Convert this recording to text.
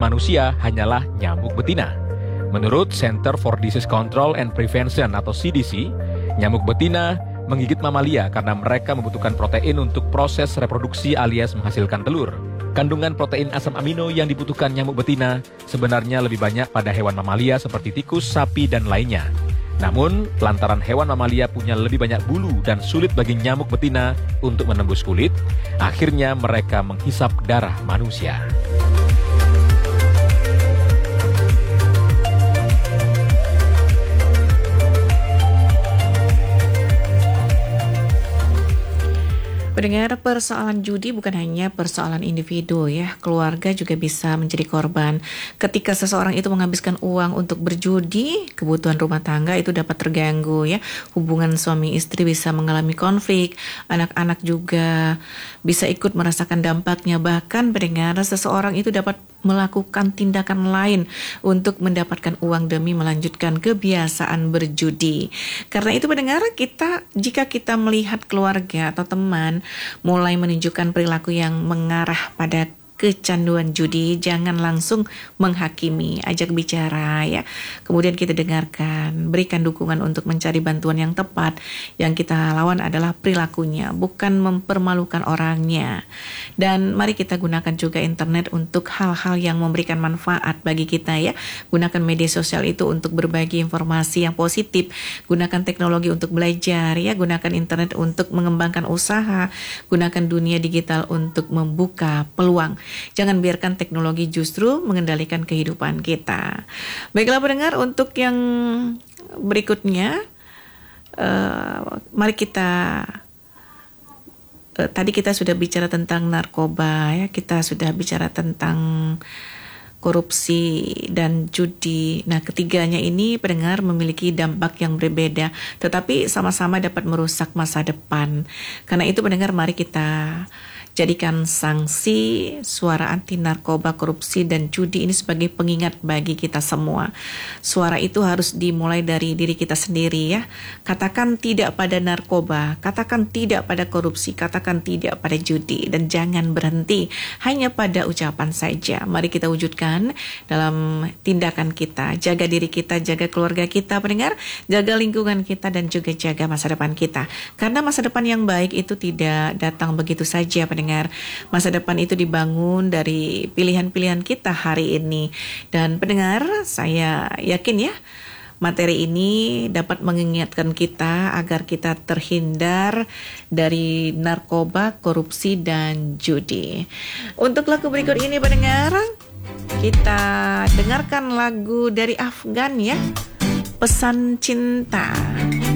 manusia hanyalah nyamuk betina. Menurut Center for Disease Control and Prevention atau CDC, nyamuk betina menggigit mamalia karena mereka membutuhkan protein untuk proses reproduksi alias menghasilkan telur. Kandungan protein asam amino yang dibutuhkan nyamuk betina sebenarnya lebih banyak pada hewan mamalia seperti tikus, sapi, dan lainnya. Namun, lantaran hewan mamalia punya lebih banyak bulu dan sulit bagi nyamuk betina untuk menembus kulit, akhirnya mereka menghisap darah manusia. Pendengar, persoalan judi bukan hanya persoalan individu ya, keluarga juga bisa menjadi korban. Ketika seseorang itu menghabiskan uang untuk berjudi, kebutuhan rumah tangga itu dapat terganggu ya. Hubungan suami istri bisa mengalami konflik, anak-anak juga bisa ikut merasakan dampaknya. Bahkan pendengar, seseorang itu dapat melakukan tindakan lain untuk mendapatkan uang demi melanjutkan kebiasaan berjudi. Karena itu pendengar, jika kita melihat keluarga atau teman mulai menunjukkan perilaku yang mengarah pada kecanduan judi, jangan langsung menghakimi, ajak bicara ya. Kemudian kita dengarkan, berikan dukungan untuk mencari bantuan yang tepat. Yang kita lawan adalah perilakunya, bukan mempermalukan orangnya. Dan mari kita gunakan juga internet untuk hal-hal yang memberikan manfaat bagi kita ya. Gunakan media sosial itu untuk berbagi informasi yang positif. Gunakan teknologi untuk belajar ya, gunakan internet untuk mengembangkan usaha, gunakan dunia digital untuk membuka peluang. Jangan biarkan teknologi justru mengendalikan kehidupan kita. Baiklah pendengar, untuk yang berikutnya, mari kita tadi kita sudah bicara tentang narkoba ya, kita sudah bicara tentang korupsi dan judi. Nah, ketiganya ini pendengar memiliki dampak yang berbeda, tetapi sama-sama dapat merusak masa depan. Karena itu pendengar, mari kita jadikan sanksi suara anti narkoba, korupsi, dan judi ini sebagai pengingat bagi kita semua. Suara itu harus dimulai dari diri kita sendiri ya. Katakan tidak pada narkoba, katakan tidak pada korupsi, katakan tidak pada judi, dan jangan berhenti hanya pada ucapan saja. Mari kita wujudkan dalam tindakan kita. Jaga diri kita, jaga keluarga kita pendengar, jaga lingkungan kita, dan juga jaga masa depan kita. Karena masa depan yang baik itu tidak datang begitu saja pendengar. Masa depan itu dibangun dari pilihan-pilihan kita hari ini. Dan pendengar, saya yakin ya, materi ini dapat mengingatkan kita agar kita terhindar dari narkoba, korupsi, dan judi. Untuk lagu berikut ini pendengar, kita dengarkan lagu dari Afgan ya, Pesan Cinta.